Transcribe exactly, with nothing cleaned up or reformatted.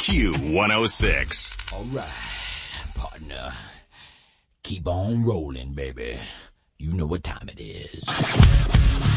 Q one oh six. All right, partner. Keep on rolling, baby. You know what time it is.